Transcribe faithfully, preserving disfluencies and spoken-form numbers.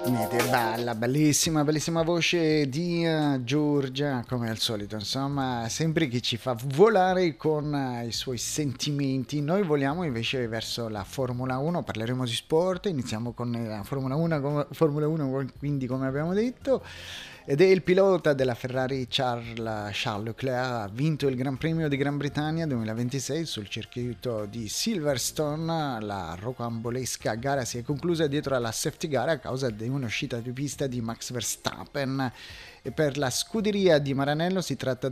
Niente, bella, bellissima, bellissima voce di eh, Giorgia, come al solito, insomma, sempre che ci fa volare con eh, i suoi sentimenti. Noi voliamo invece verso la Formula uno, parleremo di sport, iniziamo con la Formula uno, come- Formula uno, quindi come abbiamo detto, ed è il pilota della Ferrari Charles, Charles Leclerc, ha vinto il Gran Premio di Gran Bretagna duemilaventisei sul circuito di Silverstone. La rocambolesca gara si è conclusa dietro alla safety car a causa di un'uscita di pista di Max Verstappen. E per la scuderia di Maranello si tratta